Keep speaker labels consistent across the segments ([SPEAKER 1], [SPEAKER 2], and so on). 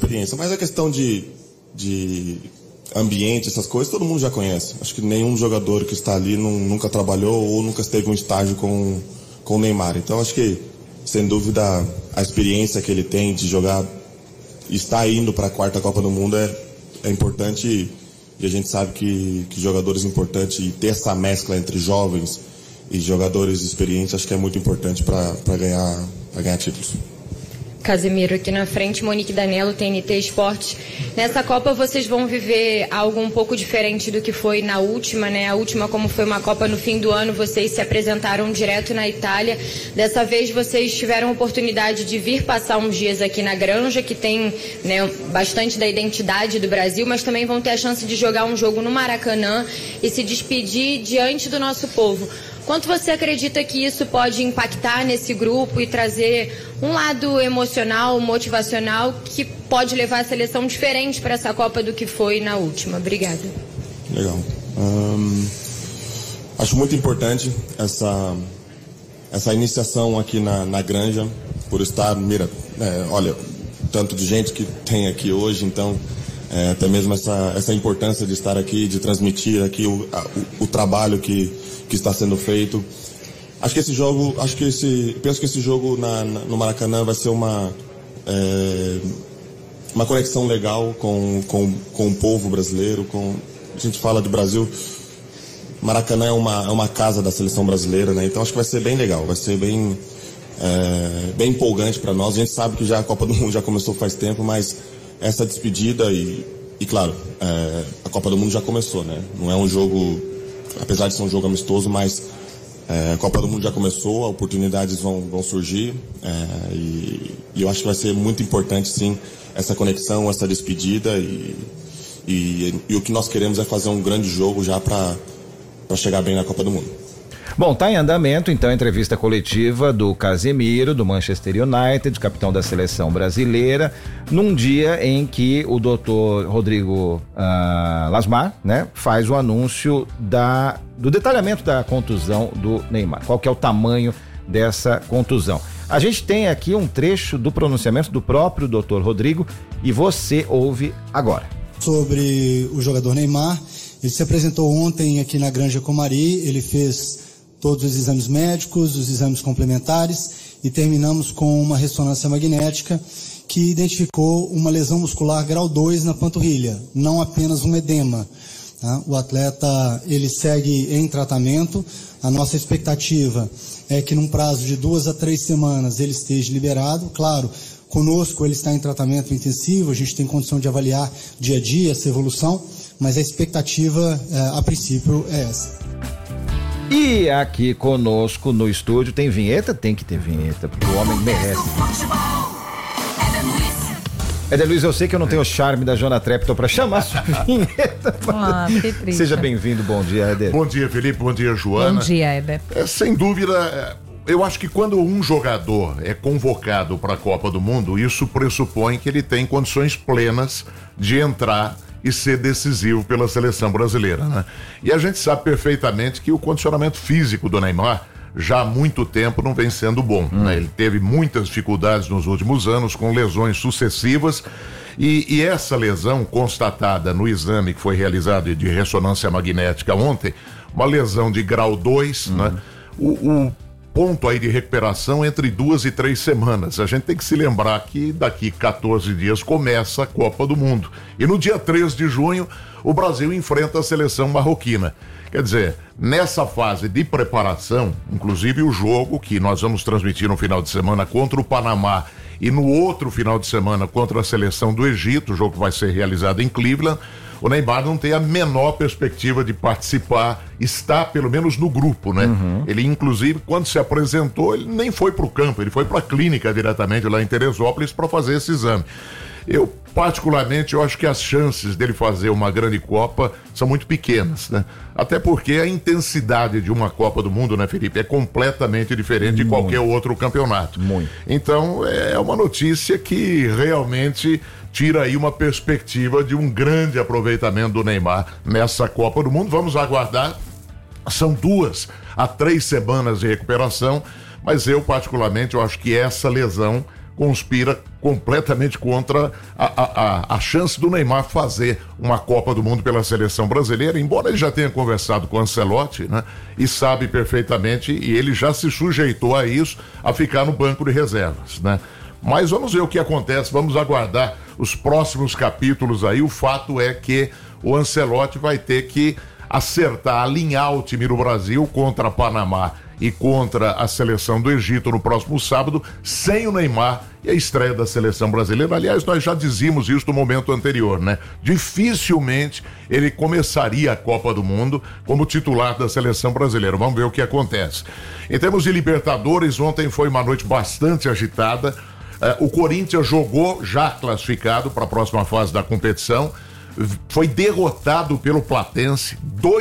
[SPEAKER 1] experiência. Mas a questão de ambiente, essas coisas, todo mundo já conhece. Acho que nenhum jogador que está ali nunca trabalhou ou nunca esteve um estágio com o Neymar. Então acho que, sem dúvida, a experiência que ele tem de jogar e estar indo para a quarta Copa do Mundo é importante, e a gente sabe que jogadores importantes, e ter essa mescla entre jovens e jogadores experientes, acho que é muito importante para ganhar títulos.
[SPEAKER 2] Casemiro aqui na frente, Monique Danello, TNT Esportes. Nessa Copa vocês vão viver algo um pouco diferente do que foi na última, né? A última, como foi uma Copa no fim do ano, vocês se apresentaram direto na Itália. Dessa vez vocês tiveram a oportunidade de vir passar uns dias aqui na Granja, que tem, né, bastante da identidade do Brasil, mas também vão ter a chance de jogar um jogo no Maracanã e se despedir diante do nosso povo. Quanto você acredita que isso pode impactar nesse grupo e trazer um lado emocional, motivacional, que pode levar a seleção diferente para essa Copa do que foi na última? Obrigada.
[SPEAKER 1] Legal. Acho muito importante essa iniciação aqui na Granja, por estar, olha, tanto de gente que tem aqui hoje, então até mesmo essa importância de estar aqui, de transmitir aqui o trabalho que está sendo feito. Penso que esse jogo no Maracanã vai ser uma conexão legal com o povo brasileiro. A gente fala de Brasil, Maracanã é uma casa da seleção brasileira, né? Então acho que vai ser bem legal, vai ser bem empolgante para nós. A gente sabe que já a Copa do Mundo já começou faz tempo, mas essa despedida e claro, a Copa do Mundo já começou, né? Não é um jogo, apesar de ser um jogo amistoso, mas a Copa do Mundo já começou, oportunidades vão surgir, e eu acho que vai ser muito importante, sim, essa conexão, essa despedida, e o que nós queremos é fazer um grande jogo já para chegar bem na Copa do Mundo.
[SPEAKER 3] Bom, tá em andamento então a entrevista coletiva do Casemiro, do Manchester United, capitão da seleção brasileira, num dia em que o doutor Rodrigo Lasmar, né, faz o anúncio do detalhamento da contusão do Neymar. Qual que é o tamanho dessa contusão? A gente tem aqui um trecho do pronunciamento do próprio doutor Rodrigo e você ouve agora.
[SPEAKER 4] Sobre o jogador Neymar, ele se apresentou ontem aqui na Granja Comari, ele fez todos os exames médicos, os exames complementares e terminamos com uma ressonância magnética que identificou uma lesão muscular grau 2 na panturrilha, não apenas um edema. Tá? O atleta ele segue em tratamento, a nossa expectativa é que num prazo de 2 a 3 semanas ele esteja liberado, claro, conosco ele está em tratamento intensivo, a gente tem condição de avaliar dia a dia essa evolução, mas a expectativa a princípio é essa.
[SPEAKER 3] E aqui conosco no estúdio tem vinheta? Tem que ter vinheta, porque o homem merece. Éder Luiz, eu sei que eu não tenho o charme da Jona Trepton para chamar sua vinheta.
[SPEAKER 5] Que triste.
[SPEAKER 3] Seja bem-vindo, bom dia, Éder.
[SPEAKER 6] Bom dia, Felipe, bom dia, Joana.
[SPEAKER 5] Bom dia, Éder.
[SPEAKER 6] Sem dúvida, eu acho que quando um jogador é convocado para a Copa do Mundo, isso pressupõe que ele tem condições plenas de entrar e ser decisivo pela seleção brasileira, né? E a gente sabe perfeitamente que o condicionamento físico do Neymar já há muito tempo não vem sendo bom, né? Ele teve muitas dificuldades nos últimos anos com lesões sucessivas e essa lesão constatada no exame que foi realizado de ressonância magnética ontem, uma lesão de grau 2, né? O ponto aí de recuperação entre 2 e 3 semanas. A gente tem que se lembrar que daqui 14 dias começa a Copa do Mundo. E no dia 3 de junho, o Brasil enfrenta a seleção marroquina. Quer dizer, nessa fase de preparação, inclusive o jogo que nós vamos transmitir no final de semana contra o Panamá e no outro final de semana contra a seleção do Egito, o jogo que vai ser realizado em Cleveland, o Neymar não tem a menor perspectiva de participar, está pelo menos no grupo, né? Ele, inclusive, quando se apresentou, ele nem foi para o campo, ele foi para a clínica diretamente lá em Teresópolis para fazer esse exame. Eu, particularmente, eu acho que as chances dele fazer uma grande Copa são muito pequenas, né? Até porque a intensidade de uma Copa do Mundo, né, Felipe, é completamente diferente de qualquer outro campeonato. Então, é uma notícia que realmente tira aí uma perspectiva de um grande aproveitamento do Neymar nessa Copa do Mundo. Vamos aguardar. São 2 a 3 semanas de recuperação, mas eu, particularmente, eu acho que essa lesão conspira completamente contra a chance do Neymar fazer uma Copa do Mundo pela seleção brasileira, embora ele já tenha conversado com o Ancelotti, né? E sabe perfeitamente, e ele já se sujeitou a isso, a ficar no banco de reservas, né? Mas vamos ver o que acontece, vamos aguardar os próximos capítulos aí. O fato é que o Ancelotti vai ter que acertar, alinhar o time do Brasil contra Panamá e contra a seleção do Egito no próximo sábado, sem o Neymar e a estreia da seleção brasileira. Aliás, nós já dizíamos isso no momento anterior, né? Dificilmente ele começaria a Copa do Mundo como titular da seleção brasileira. Vamos ver o que acontece. Em termos de Libertadores, ontem foi uma noite bastante agitada. O Corinthians jogou já classificado para a próxima fase da competição, foi derrotado pelo Platense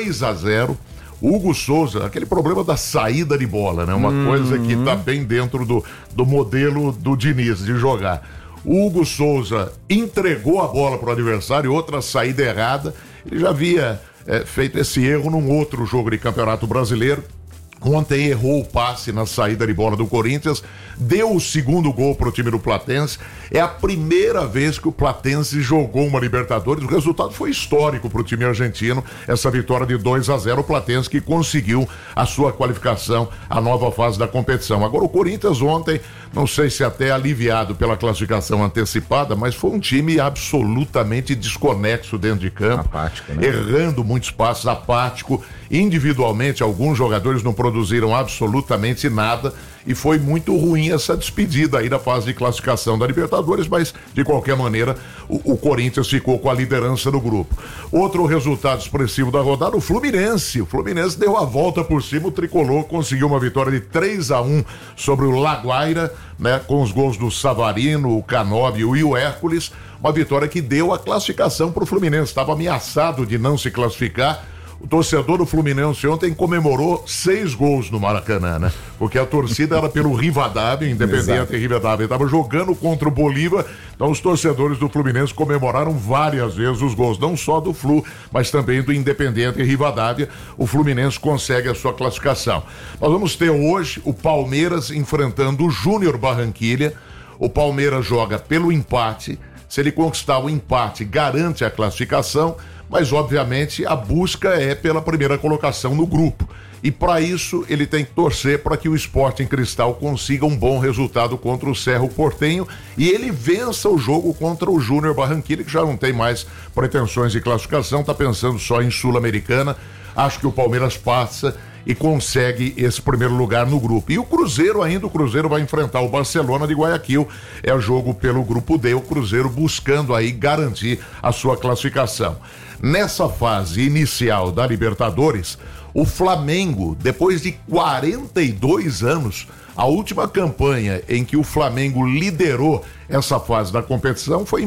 [SPEAKER 6] 2-0. Hugo Souza, aquele problema da saída de bola, né? Uma coisa que tá bem dentro do modelo do Diniz de jogar. O Hugo Souza entregou a bola pro adversário, outra saída errada. Ele já havia feito esse erro num outro jogo de Campeonato Brasileiro. Ontem errou o passe na saída de bola do Corinthians, deu o segundo gol para o time do Platense. É a primeira vez que o Platense jogou uma Libertadores. O resultado foi histórico para o time argentino, essa vitória de 2-0. O Platense que conseguiu a sua qualificação à nova fase da competição. Agora o Corinthians ontem, não sei se até aliviado pela classificação antecipada, mas foi um time absolutamente desconexo dentro de campo, apático, né? Errando muitos passos, apático. Individualmente, alguns jogadores não produziram absolutamente nada e foi muito ruim essa despedida aí da fase de classificação da Libertadores, mas de qualquer maneira o Corinthians ficou com a liderança do grupo. Outro resultado expressivo da rodada, o Fluminense. O Fluminense deu a volta por cima, o tricolor conseguiu uma vitória de 3-1 sobre o Laguaira, né, com os gols do Savarino, o Canóbio e o Hércules. Uma vitória que deu a classificação para o Fluminense. Estava ameaçado de não se classificar. O torcedor do Fluminense ontem comemorou 6 gols no Maracanã, né? Porque a torcida era pelo Rivadavia, Independiente e Rivadavia. Estava jogando contra o Bolívar, então os torcedores do Fluminense comemoraram várias vezes os gols, não só do Flu, mas também do Independiente e Rivadavia. O Fluminense consegue a sua classificação. Nós vamos ter hoje o Palmeiras enfrentando o Júnior Barranquilla. O Palmeiras joga pelo empate. Se ele conquistar o empate, garante a classificação, mas obviamente a busca é pela primeira colocação no grupo. E para isso ele tem que torcer para que o Sporting Cristal consiga um bom resultado contra o Cerro Porteño e ele vença o jogo contra o Júnior Barranquilla, que já não tem mais pretensões de classificação, está pensando só em Sul-Americana. Acho que o Palmeiras passa e consegue esse primeiro lugar no grupo. E o Cruzeiro ainda, o Cruzeiro vai enfrentar o Barcelona de Guayaquil, é o jogo pelo grupo D, o Cruzeiro buscando aí garantir a sua classificação. Nessa fase inicial da Libertadores, o Flamengo, depois de 42 anos, a última campanha em que o Flamengo liderou essa fase da competição foi em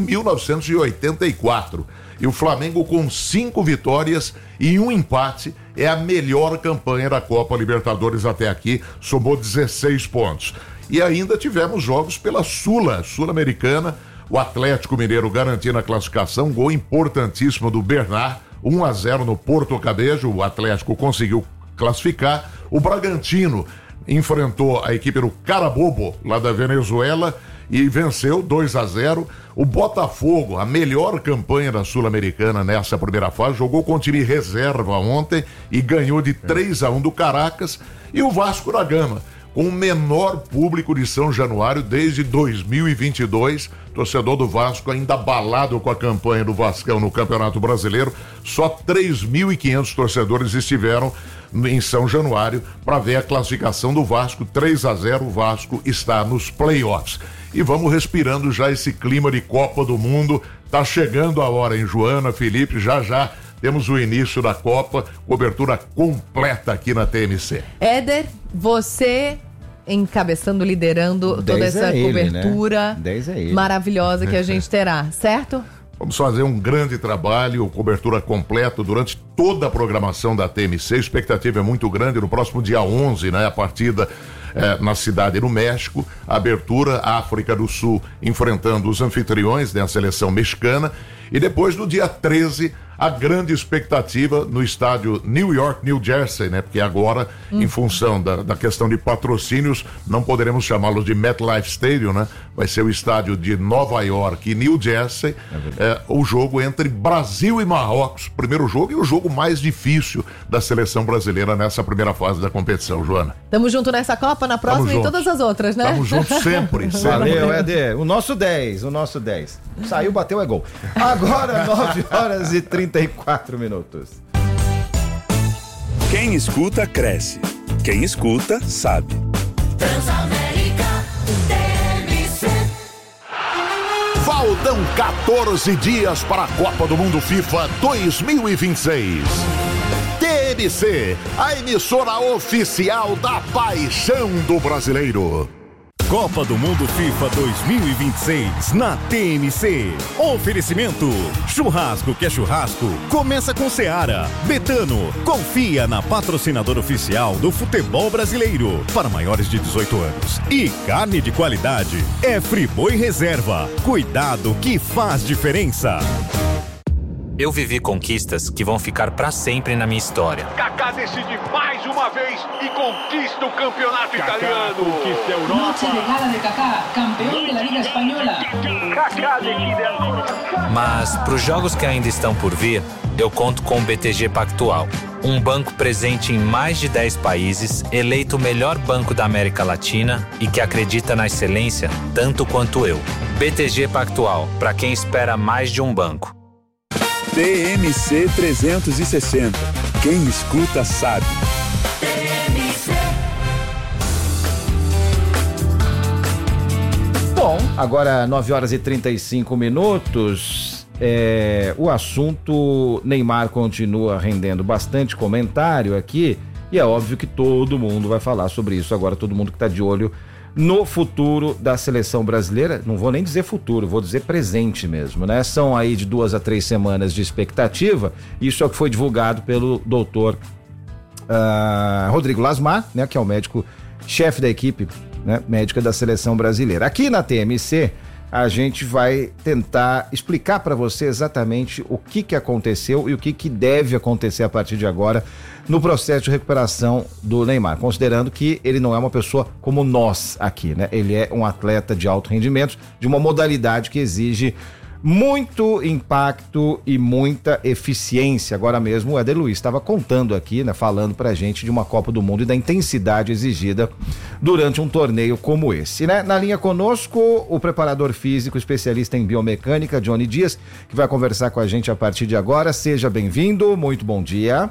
[SPEAKER 6] 1984. E o Flamengo, com 5 vitórias e 1 empate, é a melhor campanha da Copa Libertadores até aqui, somou 16 pontos. E ainda tivemos jogos pela Sul-Americana, o Atlético Mineiro garantindo a classificação, gol importantíssimo do Bernard, 1-0 no Porto Cabedelo, o Atlético conseguiu classificar. O Bragantino enfrentou a equipe do Carabobo, lá da Venezuela, e venceu 2-0. O Botafogo, a melhor campanha da Sul-Americana nessa primeira fase, jogou com o time reserva ontem e ganhou de 3-1 do Caracas. E o Vasco da Gama, com o menor público de São Januário desde 2022, torcedor do Vasco ainda abalado com a campanha do Vascão no Campeonato Brasileiro. Só 3.500 torcedores estiveram em São Januário para ver a classificação do Vasco. 3-0, o Vasco está nos playoffs. E vamos respirando já esse clima de Copa do Mundo. Tá chegando a hora, hein, Joana, Felipe? Já temos o início da Copa, cobertura completa aqui na TMC.
[SPEAKER 5] Éder, você encabeçando, liderando toda essa cobertura, né? Maravilhosa que a gente terá, certo?
[SPEAKER 6] Vamos fazer um grande trabalho, cobertura completa durante toda a programação da TMC. A expectativa é muito grande. No próximo dia 11, né, a partida na cidade no México, a abertura, África do Sul enfrentando os anfitriões, né, a seleção mexicana. E depois, no dia 13, a grande expectativa no estádio New York, New Jersey, né? Porque agora, em função da questão de patrocínios, não poderemos chamá-lo de MetLife Stadium, né? Vai ser o estádio de Nova York e New Jersey, o jogo entre Brasil e Marrocos, primeiro jogo e o jogo mais difícil da seleção brasileira nessa primeira fase da competição, Joana.
[SPEAKER 5] Tamo junto nessa Copa, na próxima e em todas as outras, né?
[SPEAKER 6] Tamo junto sempre.
[SPEAKER 3] Valeu, Éder. O nosso 10. Saiu, bateu, é gol. Agora, 9h34.
[SPEAKER 7] Quem escuta, cresce. Quem escuta, sabe.
[SPEAKER 8] Transamérica TMC.
[SPEAKER 6] Faltam 14 dias para a Copa do Mundo FIFA 2026. TMC, a emissora oficial da paixão do brasileiro.
[SPEAKER 7] Copa do Mundo FIFA 2026 na TMC. Oferecimento: churrasco que é churrasco, começa com Seara. Betano, confia na patrocinadora oficial do futebol brasileiro para maiores de 18 anos. E carne de qualidade é Friboi Reserva. Cuidado que faz diferença.
[SPEAKER 9] Eu vivi conquistas que vão ficar pra sempre na minha história.
[SPEAKER 10] Kaká decide mais uma vez e conquista o campeonato italiano.
[SPEAKER 11] Conquista a Europa. Noche de gala de Kaká, campeão da Liga Espanhola.
[SPEAKER 10] Kaká decide ancora.
[SPEAKER 9] Mas pros jogos que ainda estão por vir, eu conto com o BTG Pactual. Um banco presente em mais de 10 países, eleito o melhor banco da América Latina e que acredita na excelência tanto quanto eu. BTG Pactual, pra quem espera mais de um banco.
[SPEAKER 7] TMC 360. Quem escuta sabe.
[SPEAKER 8] TMC.
[SPEAKER 3] Bom, agora 9h35. O assunto Neymar continua rendendo bastante comentário aqui e é óbvio que todo mundo vai falar sobre isso agora, todo mundo que está de olho no futuro da seleção brasileira. Não vou nem dizer futuro, vou dizer presente mesmo, né? São aí de 2 a 3 semanas de expectativa. Isso é o que foi divulgado pelo doutor Rodrigo Lasmar, né? Que é o médico-chefe da equipe, né, médica da seleção brasileira. Aqui na TMC, a gente vai tentar explicar para você exatamente o que aconteceu e o que deve acontecer a partir de agora no processo de recuperação do Neymar, considerando que ele não é uma pessoa como nós aqui, né? Ele é um atleta de alto rendimento, de uma modalidade que exige muito impacto e muita eficiência. Agora mesmo o Éder Luiz estava contando aqui, né, falando pra gente de uma Copa do Mundo e da intensidade exigida durante um torneio como esse, né? Na linha conosco, o preparador físico, especialista em biomecânica, Johnny Dias, que vai conversar com a gente a partir de agora. Seja bem-vindo, muito bom dia.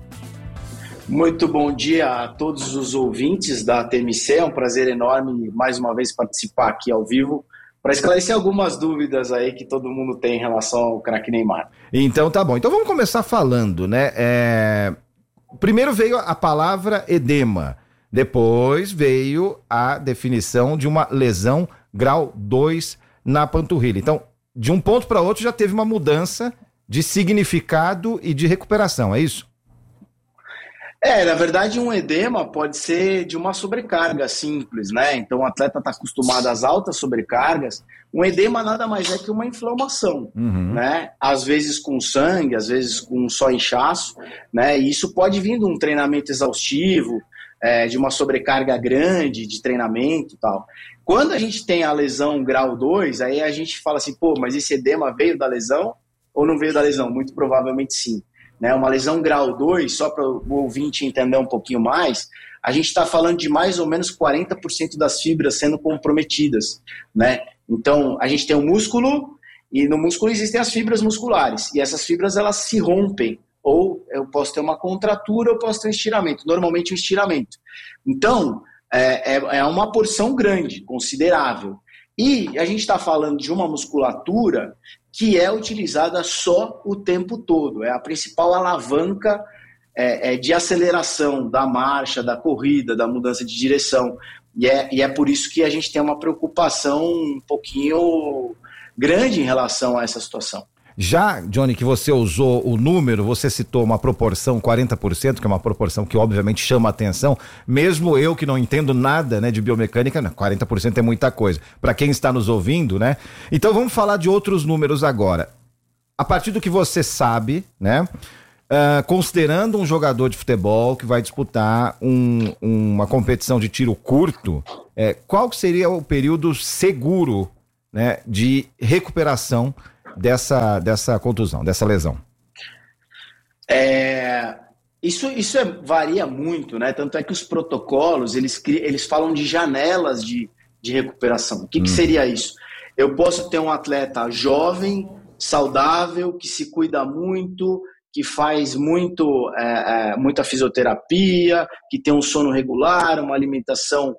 [SPEAKER 12] Muito bom dia a todos os ouvintes da TMC, é um prazer enorme mais uma vez participar aqui ao vivo para esclarecer algumas dúvidas aí que todo mundo tem em relação ao craque Neymar.
[SPEAKER 3] Então tá bom, então vamos começar falando, né? Primeiro veio a palavra edema, depois veio a definição de uma lesão grau 2 na panturrilha. Então, de um ponto para outro já teve uma mudança de significado e de recuperação, é isso?
[SPEAKER 12] Na verdade, um edema pode ser de uma sobrecarga simples, né? Então, o atleta está acostumado às altas sobrecargas. Um edema nada mais é que uma inflamação, né? Às vezes com sangue, às vezes com só inchaço, né? E isso pode vir de um treinamento exaustivo, de uma sobrecarga grande de treinamento e tal. Quando a gente tem a lesão grau 2, aí a gente fala assim, pô, mas esse edema veio da lesão ou não veio da lesão? Muito provavelmente sim. Né, uma lesão grau 2, só para o ouvinte entender um pouquinho mais, a gente está falando de mais ou menos 40% das fibras sendo comprometidas, né? Então, a gente tem o músculo, e no músculo existem as fibras musculares, e essas fibras elas se rompem, ou eu posso ter uma contratura, ou posso ter um estiramento, normalmente um estiramento. Então, é uma porção grande, considerável. E a gente está falando de uma musculatura que é utilizada só o tempo todo. É a principal alavanca de aceleração da marcha, da corrida, da mudança de direção. E é por isso que a gente tem uma preocupação um pouquinho grande em relação a essa situação.
[SPEAKER 3] Já, Johnny, que você usou o número, você citou uma proporção 40%, que é uma proporção que obviamente chama a atenção, mesmo eu que não entendo nada, né, de biomecânica, 40% é muita coisa, para quem está nos ouvindo, né? Então vamos falar de outros números agora. a partir do que você sabe, né? Considerando um jogador de futebol que vai disputar uma competição de tiro curto, qual seria o período seguro, né, de recuperação dessa contusão, dessa lesão?
[SPEAKER 12] Isso varia muito, né? Tanto é que os protocolos, eles falam de janelas de recuperação. O que seria isso? Eu posso ter um atleta jovem, saudável, que se cuida muito, que faz muita fisioterapia, que tem um sono regular, uma alimentação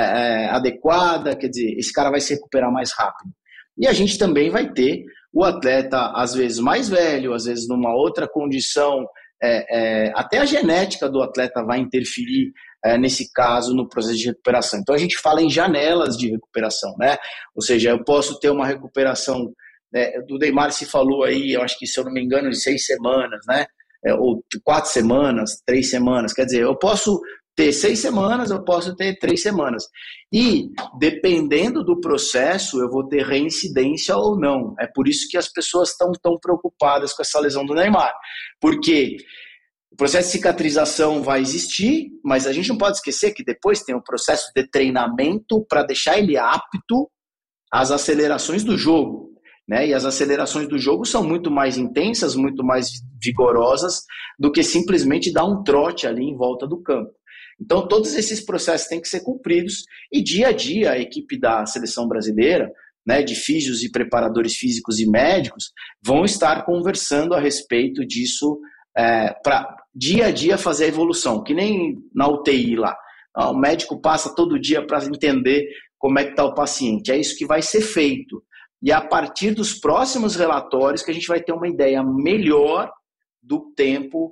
[SPEAKER 12] adequada, quer dizer, esse cara vai se recuperar mais rápido. E a gente também vai ter o atleta, às vezes, mais velho, às vezes numa outra condição, até a genética do atleta vai interferir, nesse caso, no processo de recuperação. Então, a gente fala em janelas de recuperação, né? Ou seja, eu posso ter uma recuperação, do Neymar se falou aí, eu acho que, se eu não me engano, de 6 semanas, né? Ou 4 semanas, 3 semanas, quer dizer, eu posso ter 6 semanas, eu posso ter 3 semanas. E, dependendo do processo, eu vou ter reincidência ou não. É por isso que as pessoas estão tão preocupadas com essa lesão do Neymar. Porque o processo de cicatrização vai existir, mas a gente não pode esquecer que depois tem um processo de treinamento para deixar ele apto às acelerações do jogo, né? E as acelerações do jogo são muito mais intensas, muito mais vigorosas do que simplesmente dar um trote ali em volta do campo. Então, todos esses processos têm que ser cumpridos e, dia a dia, a equipe da seleção brasileira, né, de físios e preparadores físicos e médicos, vão estar conversando a respeito disso para, dia a dia, fazer a evolução, que nem na UTI lá. O médico passa todo dia para entender como é que está o paciente. É isso que vai ser feito. E a partir dos próximos relatórios que a gente vai ter uma ideia melhor do tempo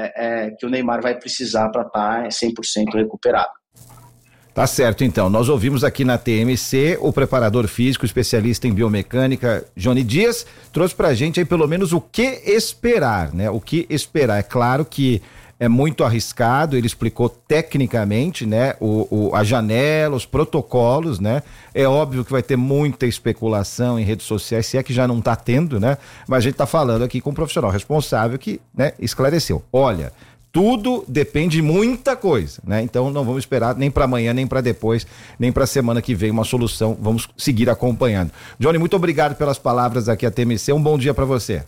[SPEAKER 12] que o Neymar vai precisar para estar 100% recuperado.
[SPEAKER 3] Tá certo, então. Nós ouvimos aqui na TMC o preparador físico, especialista em biomecânica, Johnny Dias, trouxe pra gente aí pelo menos o que esperar, né? O que esperar. É claro que é muito arriscado, ele explicou tecnicamente, né, a janela, os protocolos, né? É óbvio que vai ter muita especulação em redes sociais, se é que já não tá tendo, né? Mas a gente tá falando aqui com um profissional responsável que, né, esclareceu. Olha, tudo depende de muita coisa, né? Então não vamos esperar nem para amanhã, nem para depois, nem para semana que vem uma solução. Vamos seguir acompanhando. Johnny, muito obrigado pelas palavras aqui à TMC. Um bom dia para você.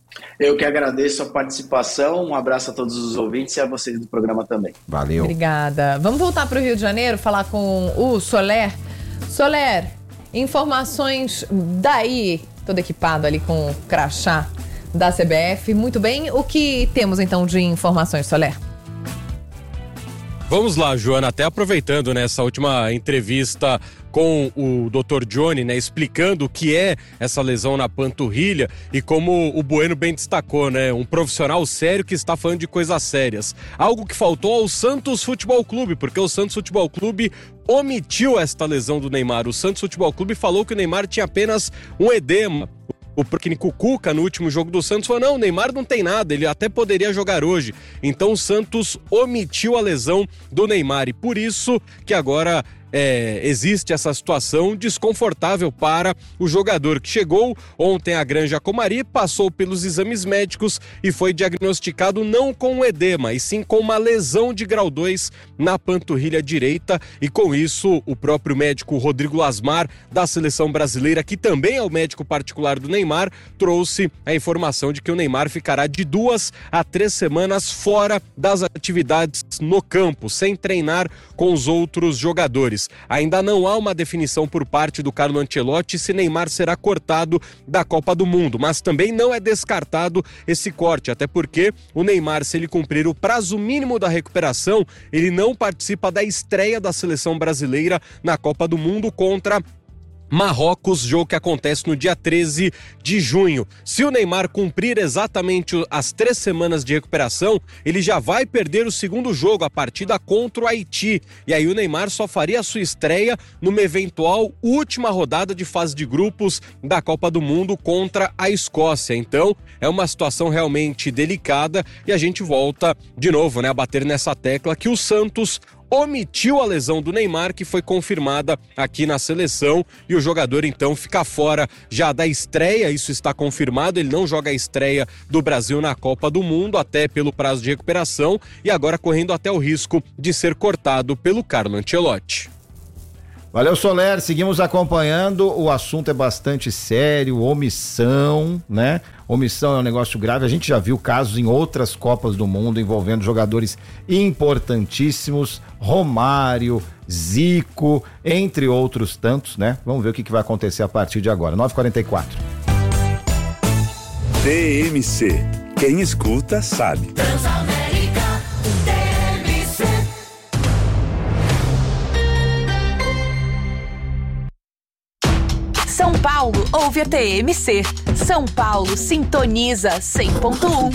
[SPEAKER 12] Eu que agradeço a participação, um abraço a todos os ouvintes e a vocês do programa também.
[SPEAKER 3] Valeu.
[SPEAKER 5] Obrigada. Vamos voltar para o Rio de Janeiro, falar com o Soler. Soler, informações daí, todo equipado ali com o crachá da CBF. Muito bem, o que temos então de informações, Soler?
[SPEAKER 13] Vamos lá, Joana, até aproveitando nessa última entrevista com o Dr. Johnny, né, explicando o que é essa lesão na panturrilha e como o Bueno bem destacou, né, um profissional sério que está falando de coisas sérias. Algo que faltou ao Santos Futebol Clube, porque o Santos Futebol Clube omitiu esta lesão do Neymar. O Santos Futebol Clube falou que o Neymar tinha apenas um edema. O técnico Cuca, no último jogo do Santos, falou: não, o Neymar não tem nada, ele até poderia jogar hoje. Então o Santos omitiu a lesão do Neymar e por isso que agora existe essa situação desconfortável para o jogador que chegou ontem à Granja Comari, passou pelos exames médicos e foi diagnosticado não com um edema, e sim com uma lesão de grau 2 na panturrilha direita, e com isso o próprio médico Rodrigo Lasmar, da seleção brasileira, que também é o médico particular do Neymar, trouxe a informação de que o Neymar ficará de 2 a 3 semanas fora das atividades no campo, sem treinar com os outros jogadores. Ainda não há uma definição por parte do Carlo Ancelotti se Neymar será cortado da Copa do Mundo, mas também não é descartado esse corte, até porque o Neymar, se ele cumprir o prazo mínimo da recuperação, ele não participa da estreia da seleção brasileira na Copa do Mundo contra Marrocos, jogo que acontece no dia 13 de junho. Se o Neymar cumprir exatamente as 3 semanas de recuperação, ele já vai perder o segundo jogo, a partida contra o Haiti. E aí o Neymar só faria a sua estreia numa eventual última rodada de fase de grupos da Copa do Mundo contra a Escócia. Então, é uma situação realmente delicada e a gente volta de novo, né, a bater nessa tecla que o Santos omitiu a lesão do Neymar, que foi confirmada aqui na seleção, e o jogador então fica fora já da estreia, isso está confirmado, ele não joga a estreia do Brasil na Copa do Mundo, até pelo prazo de recuperação, e agora correndo até o risco de ser cortado pelo Carlo Ancelotti.
[SPEAKER 3] Valeu, Soler, seguimos acompanhando, o assunto é bastante sério, omissão, né? Omissão é um negócio grave, a gente já viu casos em outras Copas do Mundo envolvendo jogadores importantíssimos, Romário, Zico, entre outros tantos, né? Vamos ver o que vai acontecer a partir de agora, 9h44.
[SPEAKER 14] TMC, quem escuta sabe.
[SPEAKER 8] Transamérica, TMC.
[SPEAKER 15] São Paulo ouve a TMC. São Paulo sintoniza 100.1.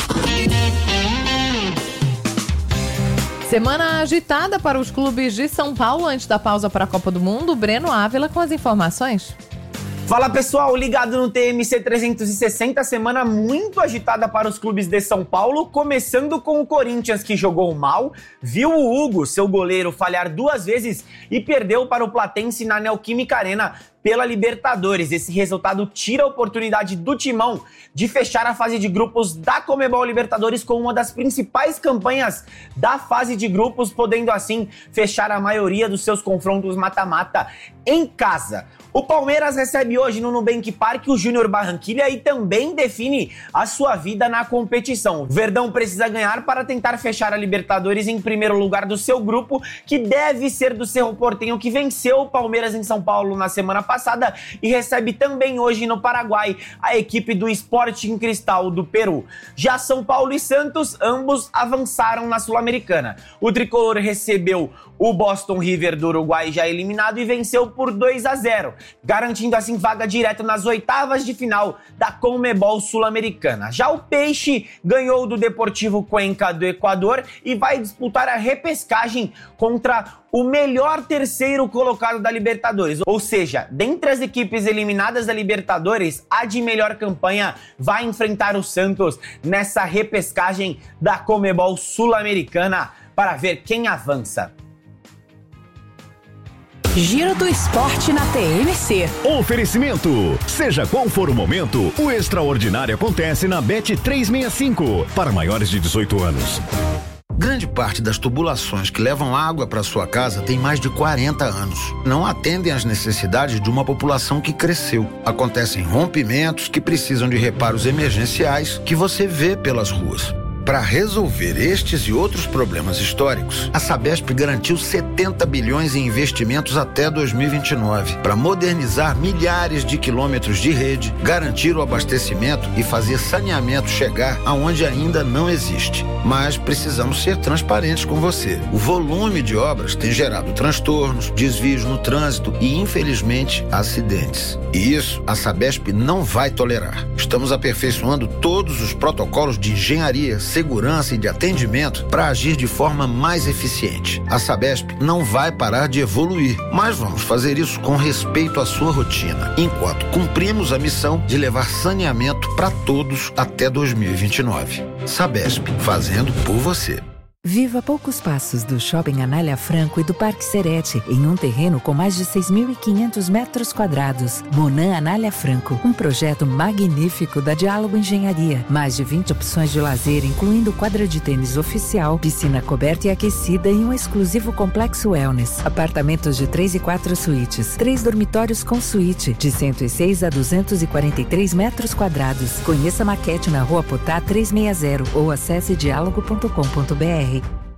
[SPEAKER 5] Semana agitada para os clubes de São Paulo antes da pausa para a Copa do Mundo. Breno Ávila com as informações.
[SPEAKER 16] Fala pessoal, ligado no TMC 360, semana muito agitada para os clubes de São Paulo, começando com o Corinthians, que jogou mal, viu o Hugo, seu goleiro, falhar 2 vezes e perdeu para o Platense na Neoquímica Arena pela Libertadores. Esse resultado tira a oportunidade do Timão de fechar a fase de grupos da Conmebol Libertadores com uma das principais campanhas da fase de grupos, podendo assim fechar a maioria dos seus confrontos mata-mata em casa. O Palmeiras recebe hoje no Nubank Park o Júnior Barranquilla e também define a sua vida na competição. O Verdão precisa ganhar para tentar fechar a Libertadores em primeiro lugar do seu grupo, que deve ser do Cerro Porteño, que venceu o Palmeiras em São Paulo na semana passada e recebe também hoje no Paraguai a equipe do Sporting Cristal do Peru. Já São Paulo e Santos, ambos avançaram na Sul-Americana. O tricolor recebeu o Boston River do Uruguai já eliminado e venceu por 2-0, garantindo assim vaga direta nas oitavas de final da Conmebol Sul-Americana. Já o Peixe ganhou do Deportivo Cuenca do Equador e vai disputar a repescagem contra o melhor terceiro colocado da Libertadores. Ou seja, dentre as equipes eliminadas da Libertadores, a de melhor campanha vai enfrentar o Santos nessa repescagem da Conmebol Sul-Americana para ver quem avança.
[SPEAKER 15] Giro do Esporte na TMC.
[SPEAKER 7] Oferecimento. Seja qual for o momento, o extraordinário acontece na Bet365. Para maiores de 18 anos.
[SPEAKER 17] Grande parte das tubulações que levam água para sua casa tem mais de 40 anos. Não atendem às necessidades de uma população que cresceu. Acontecem rompimentos que precisam de reparos emergenciais que você vê pelas ruas. Para resolver estes e outros problemas históricos, a Sabesp garantiu 70 bilhões em investimentos até 2029 para modernizar milhares de quilômetros de rede, garantir o abastecimento e fazer saneamento chegar aonde ainda não existe. Mas precisamos ser transparentes com você. O volume de obras tem gerado transtornos, desvios no trânsito e, infelizmente, acidentes. E isso a Sabesp não vai tolerar. Estamos aperfeiçoando todos os protocolos de engenharia, segurança e de atendimento para agir de forma mais eficiente. A Sabesp não vai parar de evoluir, mas vamos fazer isso com respeito à sua rotina, enquanto cumprimos a missão de levar saneamento para todos até 2029. Sabesp, fazendo por você.
[SPEAKER 18] Viva a poucos passos do Shopping Anália Franco e do Parque Serete, em um terreno com mais de 6.500 metros quadrados. Monan Anália Franco, um projeto magnífico da Diálogo Engenharia. Mais de 20 opções de lazer, incluindo quadra de tênis oficial, piscina coberta e aquecida e um exclusivo complexo wellness. Apartamentos de 3 e 4 suítes, 3 dormitórios com suíte, de 106 a 243 metros quadrados. Conheça a maquete na Rua Potá 360 ou acesse dialogo.com.br.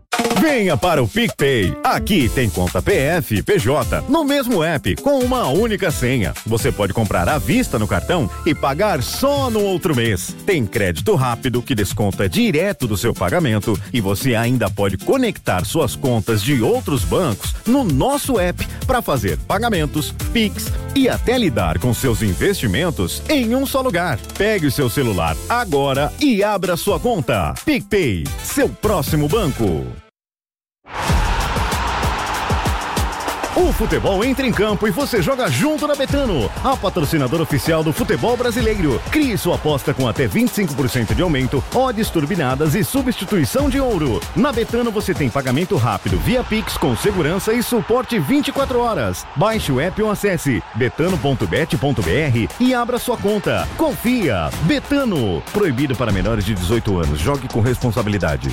[SPEAKER 7] Venha para o PicPay. Aqui tem conta PF e PJ no mesmo app com uma única senha. Você pode comprar à vista no cartão e pagar só no outro mês. Tem crédito rápido que desconta direto do seu pagamento e você ainda pode conectar suas contas de outros bancos no nosso app para fazer pagamentos, Pix e até lidar com seus investimentos em um só lugar. Pegue o seu celular agora e abra sua conta. PicPay, seu próximo banco. O futebol entra em campo e você joga junto na Betano, a patrocinadora oficial do futebol brasileiro. Crie sua aposta com até 25% de aumento, odds turbinadas e substituição de ouro. Na Betano você tem pagamento rápido via Pix com segurança e suporte 24 horas. Baixe o app ou acesse betano.bet.br e abra sua conta. Confia! Betano. Proibido para menores de 18 anos. Jogue com responsabilidade.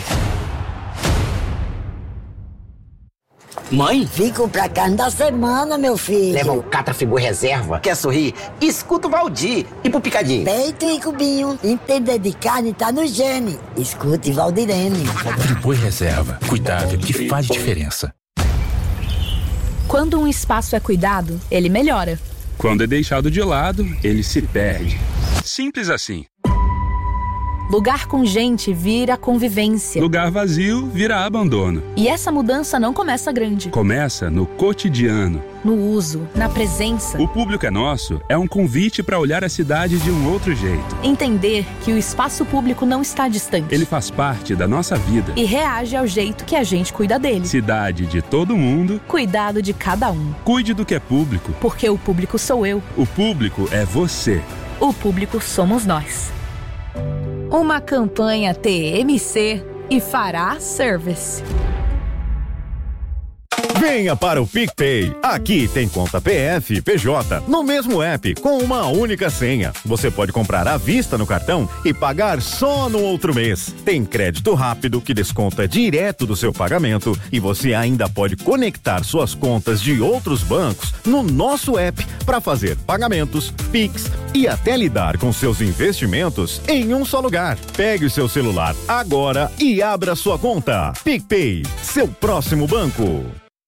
[SPEAKER 19] Mãe? Vim comprar carne da semana, meu filho.
[SPEAKER 20] Leva o Catrafigu Reserva. Quer sorrir? Escuta o Valdir. E pro picadinho?
[SPEAKER 19] Peito e cubinho. Entender de carne tá no gene. Escute Valdirene.
[SPEAKER 21] Friboi Reserva. Cuidado que faz diferença.
[SPEAKER 22] Quando um espaço é cuidado, ele melhora.
[SPEAKER 23] Quando é deixado de lado, ele se perde. Simples assim.
[SPEAKER 22] Lugar com gente vira convivência.
[SPEAKER 23] Lugar vazio vira abandono.
[SPEAKER 22] E essa mudança não começa grande.
[SPEAKER 23] Começa no cotidiano.
[SPEAKER 22] No uso, na presença.
[SPEAKER 23] O Público é Nosso é um convite para olhar a cidade de um outro jeito.
[SPEAKER 22] Entender que o espaço público não está distante.
[SPEAKER 23] Ele faz parte da nossa vida.
[SPEAKER 22] E reage ao jeito que a gente cuida dele.
[SPEAKER 23] Cidade de todo mundo.
[SPEAKER 22] Cuidado de cada um.
[SPEAKER 23] Cuide do que é público.
[SPEAKER 22] Porque o público sou eu.
[SPEAKER 23] O público é você.
[SPEAKER 22] O público somos nós. Uma campanha TMC e Fará Service.
[SPEAKER 7] Venha para o PicPay. Aqui tem conta PF e PJ no mesmo app com uma única senha. Você pode comprar à vista no cartão e pagar só no outro mês. Tem crédito rápido que desconta direto do seu pagamento e você ainda pode conectar suas contas de outros bancos no nosso app para fazer pagamentos, Pix e até lidar com seus investimentos em um só lugar. Pegue o seu celular agora e abra sua conta. PicPay, seu próximo banco.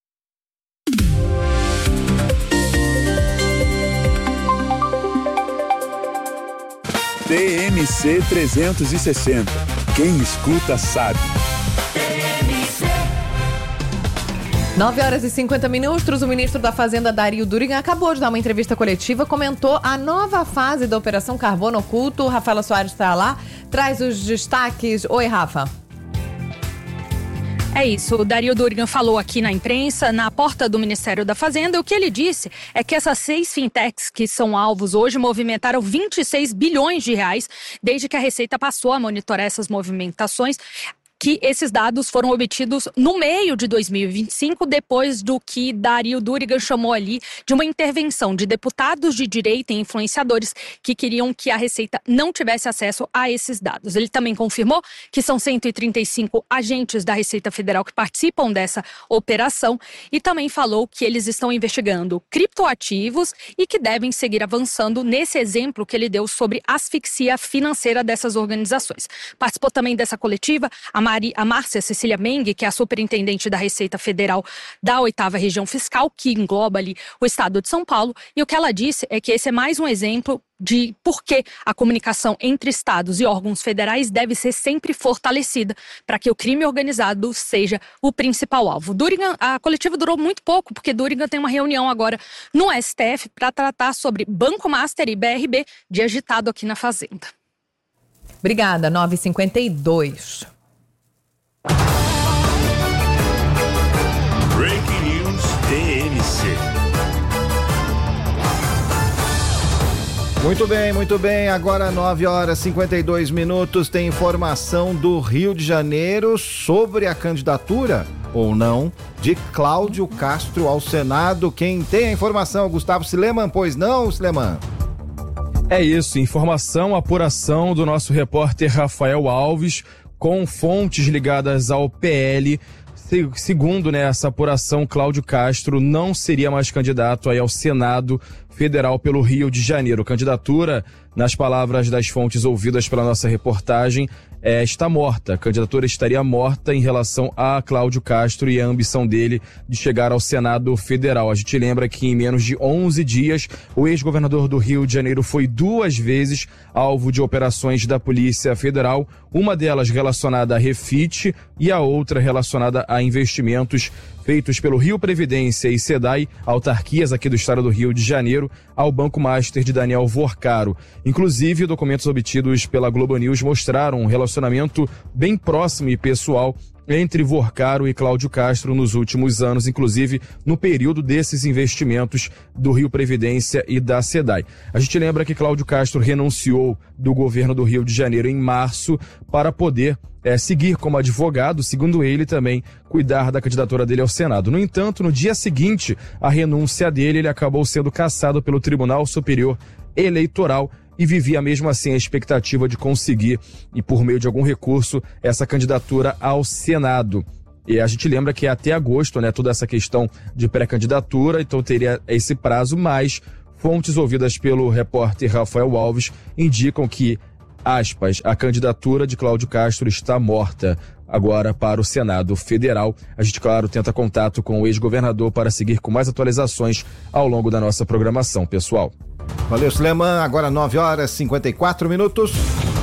[SPEAKER 14] TMC 360. Quem escuta sabe.
[SPEAKER 5] 9h50. O ministro da Fazenda, Dario Durigan, acabou de dar uma entrevista coletiva, comentou a nova fase da Operação Carbono Oculto. Rafaela Soares está lá, traz os destaques. Oi, Rafa.
[SPEAKER 24] É isso, o Dario Durigan falou aqui na imprensa, na porta do Ministério da Fazenda, e o que ele disse é que essas 6 fintechs que são alvos hoje movimentaram 26 bilhões de reais desde que a Receita passou a monitorar essas movimentações, que esses dados foram obtidos no meio de 2025, depois do que Dario Durigan chamou ali de uma intervenção de deputados de direita e influenciadores que queriam que a Receita não tivesse acesso a esses dados. Ele também confirmou que são 135 agentes da Receita Federal que participam dessa operação e também falou que eles estão investigando criptoativos e que devem seguir avançando nesse exemplo que ele deu sobre a asfixia financeira dessas organizações. Participou também dessa coletiva a Márcia Cecília Meng, que é a superintendente da Receita Federal da 8ª Região Fiscal, que engloba ali o estado de São Paulo, e o que ela disse é que esse é mais um exemplo de por que a comunicação entre estados e órgãos federais deve ser sempre fortalecida para que o crime organizado seja o principal alvo. Durigan, a coletiva durou muito pouco, porque Durigan tem uma reunião agora no STF para tratar sobre Banco Master e BRB de agitado aqui na Fazenda.
[SPEAKER 5] Obrigada, 9h52.
[SPEAKER 14] Breaking News TMC.
[SPEAKER 3] Muito bem. Agora 9h52, tem informação do Rio de Janeiro sobre a candidatura, ou não, de Cláudio Castro ao Senado. Quem tem a informação, Gustavo Sileman, pois não, Sileman?
[SPEAKER 25] É isso, informação, apuração do nosso repórter Rafael Alves, com fontes ligadas ao PL. Segundo essa apuração, Cláudio Castro não seria mais candidato aí ao Senado Federal pelo Rio de Janeiro. Candidatura, nas palavras das fontes ouvidas pela nossa reportagem, está morta. A candidatura estaria morta em relação a Cláudio Castro e a ambição dele de chegar ao Senado Federal. A gente lembra que em menos de 11 dias, o ex-governador do Rio de Janeiro foi 2 vezes alvo de operações da Polícia Federal, uma delas relacionada a refit e a outra relacionada a investimentos feitos pelo Rio Previdência e SEDAI, autarquias aqui do estado do Rio de Janeiro, ao Banco Master de Daniel Vorcaro. Inclusive, documentos obtidos pela Globo News mostraram um relacionamento bem próximo e pessoal entre Vorcaro e Cláudio Castro nos últimos anos, inclusive no período desses investimentos do Rio Previdência e da SEDAI. A gente lembra que Cláudio Castro renunciou do governo do Rio de Janeiro em março para poder seguir como advogado, segundo ele também, cuidar da candidatura dele ao Senado. No entanto, no dia seguinte à renúncia dele, ele acabou sendo cassado pelo Tribunal Superior Eleitoral e vivia mesmo assim a expectativa de conseguir, e por meio de algum recurso, essa candidatura ao Senado. E a gente lembra que até agosto, né, toda essa questão de pré-candidatura, então teria esse prazo, mas fontes ouvidas pelo repórter Rafael Alves indicam que, aspas, a candidatura de Cláudio Castro está morta agora para o Senado Federal. A gente, claro, tenta contato com o ex-governador para seguir com mais atualizações ao longo da nossa programação, pessoal.
[SPEAKER 3] Valeu, Suleiman. Agora 9h54.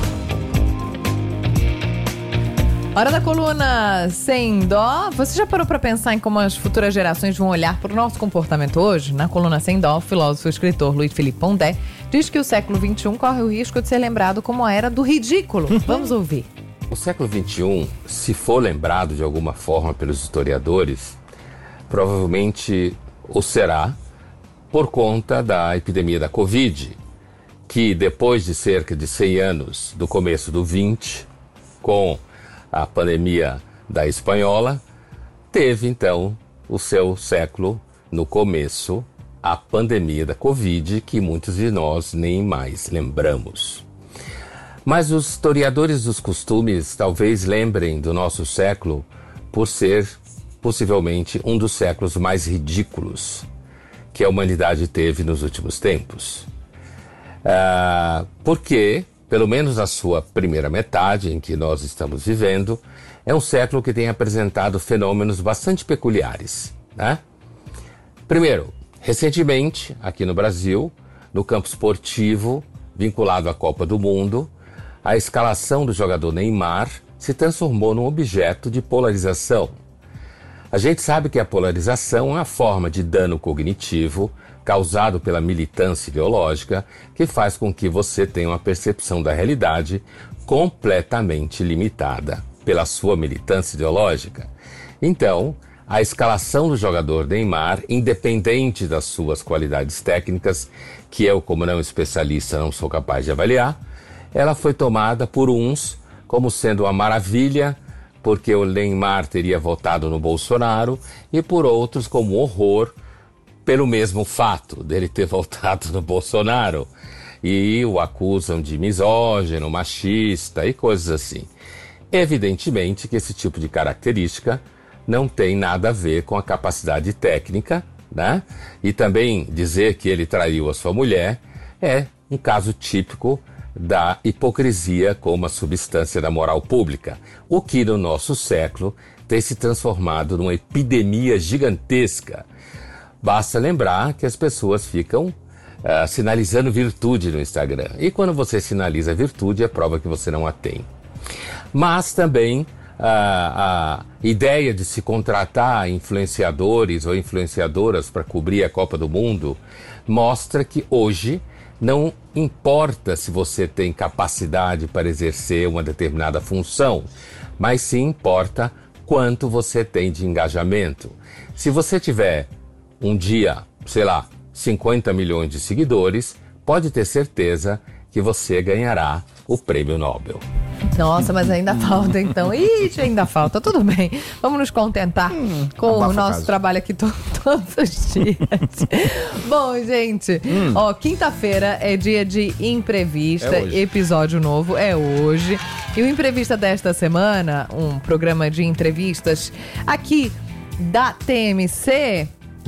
[SPEAKER 5] Hora da coluna Sem Dó. Você já parou para pensar em como as futuras gerações vão olhar para o nosso comportamento hoje? Na coluna Sem Dó, o filósofo e escritor Luiz Felipe Pondé diz que o século XXI corre o risco de ser lembrado como a era do ridículo. Vamos ouvir.
[SPEAKER 1] O século XXI, se for lembrado de alguma forma pelos historiadores, provavelmente o será por conta da epidemia da Covid, que depois de cerca de 100 anos do começo do 20, com a pandemia da espanhola, teve então o seu século no começo, a pandemia da Covid, que muitos de nós nem mais lembramos. Mas os historiadores dos costumes talvez lembrem do nosso século por ser, possivelmente, um dos séculos mais ridículos que a humanidade teve nos últimos tempos. Porque, pelo menos a sua primeira metade, em que nós estamos vivendo, é um século que tem apresentado fenômenos bastante peculiares, né? Primeiro, recentemente, aqui no Brasil, no campo esportivo, vinculado à Copa do Mundo, a escalação do jogador Neymar se transformou num objeto de polarização. A gente sabe que a polarização é uma forma de dano cognitivo causado pela militância ideológica que faz com que você tenha uma percepção da realidade completamente limitada pela sua militância ideológica. Então, a escalação do jogador Neymar, independente das suas qualidades técnicas, que eu, como não especialista, não sou capaz de avaliar, ela foi tomada por uns como sendo uma maravilha, porque o Neymar teria votado no Bolsonaro, e por outros como horror, pelo mesmo fato dele ter votado no Bolsonaro. E o acusam de misógino, machista e coisas assim. Evidentemente que esse tipo de característica não tem nada a ver com a capacidade técnica, né? E também dizer que ele traiu a sua mulher é um caso típico da hipocrisia como a substância da moral pública, o que no nosso século tem se transformado numa epidemia gigantesca. Basta lembrar que as pessoas ficam sinalizando virtude no Instagram, e quando você sinaliza virtude é prova que você não a tem. Mas também a ideia de se contratar influenciadores ou influenciadoras para cobrir a Copa do Mundo mostra que hoje não importa se você tem capacidade para exercer uma determinada função, mas sim importa quanto você tem de engajamento. Se você tiver um dia, 50 milhões de seguidores, pode ter certeza que você ganhará o prêmio Nobel.
[SPEAKER 5] Nossa, mas ainda falta então. Ixi, ainda falta. Tudo bem. Vamos nos contentar com o nosso trabalho aqui todos os dias. Bom, gente, quinta-feira é dia de Imprevista. Episódio novo é hoje. E o Imprevista desta semana, um programa de entrevistas aqui da TMC,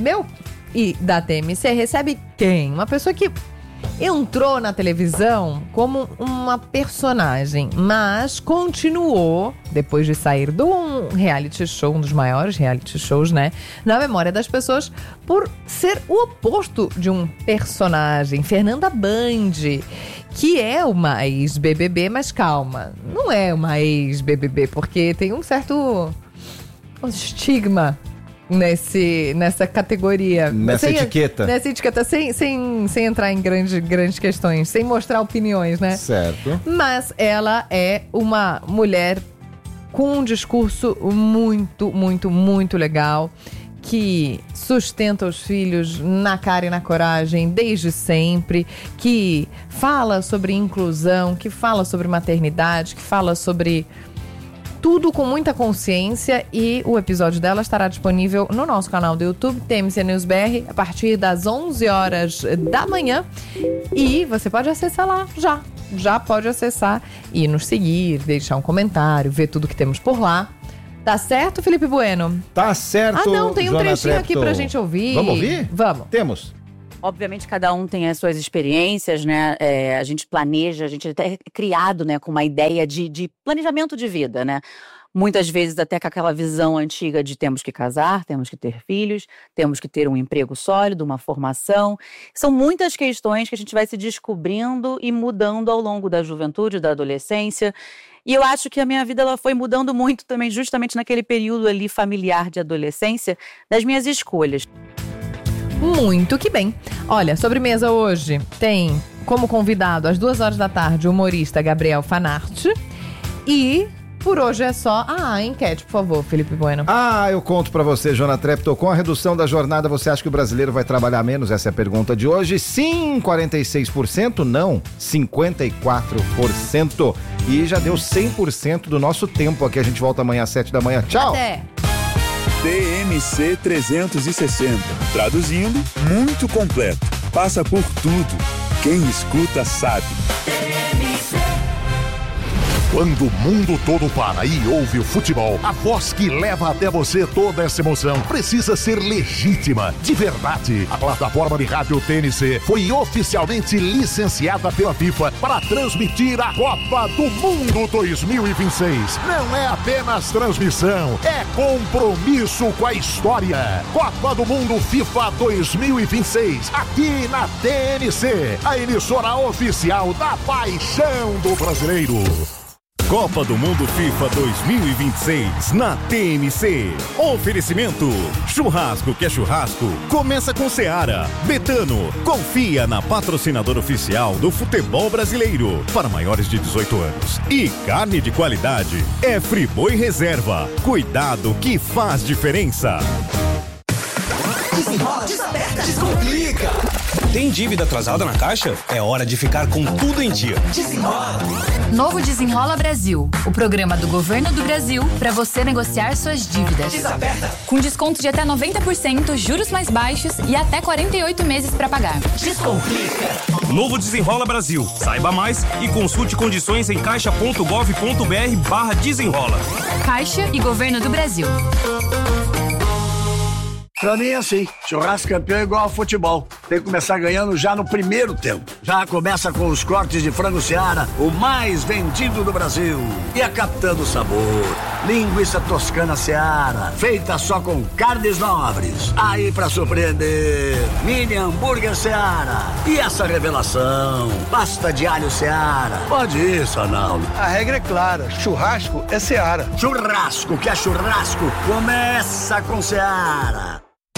[SPEAKER 5] da TMC, recebe quem? Uma pessoa que entrou na televisão como uma personagem, mas continuou, depois de sair de um reality show, um dos maiores reality shows, né, na memória das pessoas, por ser o oposto de um personagem. Fernanda Band, que é uma ex-BBB, mas calma, não é uma ex-BBB, porque tem um certo estigma nessa categoria.
[SPEAKER 3] Nessa etiqueta.
[SPEAKER 5] Nessa etiqueta, sem entrar em grandes questões, sem mostrar opiniões, né?
[SPEAKER 3] Certo.
[SPEAKER 5] Mas ela é uma mulher com um discurso muito, muito, muito legal, que sustenta os filhos na cara e na coragem desde sempre, que fala sobre inclusão, que fala sobre maternidade, que fala sobre tudo com muita consciência, e o episódio dela estará disponível no nosso canal do YouTube, TMC News BR, a partir das 11 horas da manhã, e você pode acessar lá já pode acessar e nos seguir, deixar um comentário, ver tudo que temos por lá. Tá certo, Felipe Bueno?
[SPEAKER 3] Tá certo.
[SPEAKER 5] Não, tem um
[SPEAKER 3] Joana
[SPEAKER 5] trechinho
[SPEAKER 3] Treptow.
[SPEAKER 5] aqui pra gente ouvir.
[SPEAKER 3] Vamos ouvir?
[SPEAKER 5] Vamos.
[SPEAKER 3] Temos.
[SPEAKER 2] Obviamente, cada um tem as suas experiências, né? A gente planeja, a gente até é criado, né, com uma ideia de planejamento de vida, né? Muitas vezes até com aquela visão antiga de temos que casar, temos que ter filhos, temos que ter um emprego sólido, uma formação. São muitas questões que a gente vai se descobrindo e mudando ao longo da juventude, da adolescência. E eu acho que a minha vida ela foi mudando muito também, justamente naquele período ali familiar de adolescência, das minhas escolhas.
[SPEAKER 5] Muito que bem. Olha, sobremesa hoje tem como convidado às 2 horas da tarde o humorista Gabriel Fanart. E por hoje é só. A enquete, por favor, Felipe Bueno.
[SPEAKER 3] Eu conto pra você, Joana Treptow. Com a redução da jornada, você acha que o brasileiro vai trabalhar menos? Essa é a pergunta de hoje. Sim, 46%. Não, 54%. E já deu 100% do nosso tempo aqui. A gente volta amanhã às 7 da manhã. Tchau!
[SPEAKER 5] Até!
[SPEAKER 14] TMC 360. Traduzindo, muito completo. Passa por tudo. Quem escuta sabe.
[SPEAKER 4] Quando o mundo todo para e ouve o futebol, a voz que leva até você toda essa emoção precisa ser legítima, de verdade. A plataforma de rádio TNC foi oficialmente licenciada pela FIFA para transmitir a Copa do Mundo 2026. Não é apenas transmissão, é compromisso com a história. Copa do Mundo FIFA 2026, aqui na TNC, a emissora oficial da paixão do brasileiro.
[SPEAKER 7] Copa do Mundo FIFA 2026 na TMC. Oferecimento: churrasco que é churrasco, começa com Seara. Betano, confia na patrocinadora oficial do futebol brasileiro para maiores de 18 anos. E carne de qualidade é Friboi Reserva. Cuidado que faz diferença.
[SPEAKER 8] Desenrola, desaperta, descomplica.
[SPEAKER 6] Tem dívida atrasada na Caixa? É hora de ficar com tudo em dia.
[SPEAKER 8] Desenrola.
[SPEAKER 22] Novo Desenrola Brasil, o programa do Governo do Brasil para você negociar suas dívidas.
[SPEAKER 8] Desaperta.
[SPEAKER 22] Com desconto de até 90%, juros mais baixos e até 48 meses para pagar.
[SPEAKER 8] Descomplica.
[SPEAKER 6] Novo Desenrola Brasil. Saiba mais e consulte condições em caixa.gov.br/desenrola.
[SPEAKER 22] Caixa e Governo do Brasil.
[SPEAKER 10] Pra mim é assim, churrasco campeão é igual ao futebol. Tem que começar ganhando já no primeiro tempo. Já começa com os cortes de frango Seara, o mais vendido do Brasil. E a Capitã do Sabor, linguiça toscana Seara, feita só com carnes nobres. Aí pra surpreender, mini hambúrguer Seara. E essa revelação, pasta de alho Seara. Pode ir, Sanaldo.
[SPEAKER 11] A regra é clara, churrasco é Seara.
[SPEAKER 10] Churrasco que é churrasco, começa com Seara.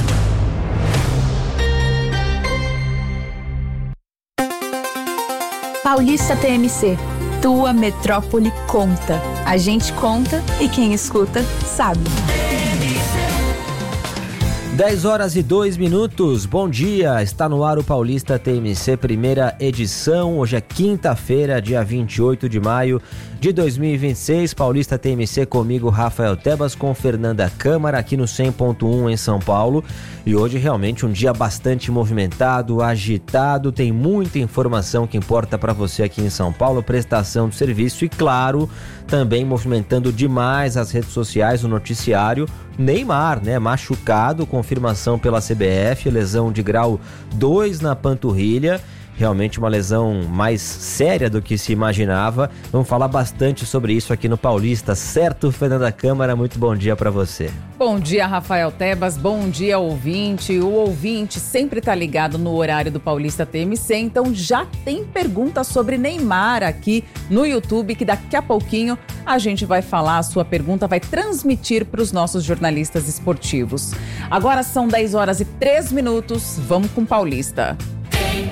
[SPEAKER 22] Paulista TMC, tua metrópole conta. A gente conta e quem escuta sabe.
[SPEAKER 26] 10h02. Bom dia, está no ar o Paulista TMC, primeira edição. Hoje é quinta-feira, dia 28 de maio de 2026. Paulista TMC comigo, Rafael Tebas, com Fernanda Câmara, aqui no 100.1 em São Paulo. E hoje realmente um dia bastante movimentado, agitado, tem muita informação que importa para você aqui em São Paulo, prestação de serviço e, claro, também movimentando demais as redes sociais, o noticiário. Neymar, né, machucado, confirmação pela CBF, lesão de grau 2 na panturrilha. Realmente uma lesão mais séria do que se imaginava. Vamos falar bastante sobre isso aqui no Paulista, certo, Fernanda Câmara? Muito bom dia para você.
[SPEAKER 27] Bom dia, Rafael Tebas, bom dia, ouvinte. O ouvinte sempre tá ligado no horário do Paulista TMC, então já tem pergunta sobre Neymar aqui no YouTube, que daqui a pouquinho a gente vai falar, a sua pergunta vai transmitir para os nossos jornalistas esportivos. Agora são 10h03, vamos com Paulista.